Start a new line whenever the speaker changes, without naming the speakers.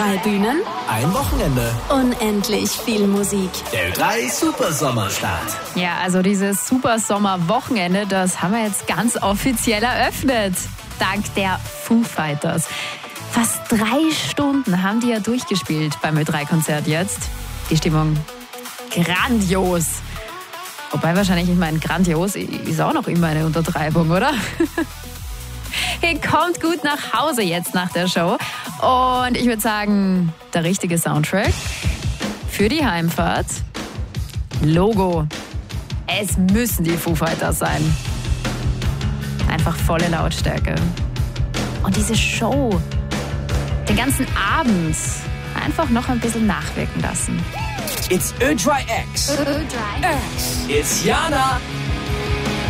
2 Bühnen,
ein Wochenende.
unendlich viel Musik.
Der Ö3 Supersommerstart.
Ja, also dieses Supersommer-Wochenende, das haben wir jetzt ganz offiziell eröffnet. Dank der Foo Fighters. Fast 3 Stunden haben die ja durchgespielt beim Ö3-Konzert jetzt. Die Stimmung grandios. Wobei wahrscheinlich, ich meine, grandios ist auch noch immer eine Untertreibung, oder? Hey, kommt gut nach Hause jetzt nach der Show. Und ich würde sagen, der richtige Soundtrack für die Heimfahrt. Logo. Es müssen die Foo Fighters sein. Einfach volle Lautstärke. Und diese Show, den ganzen Abend, einfach noch ein bisschen nachwirken lassen.
It's Ö3X.
Ö3X.
It's Jana.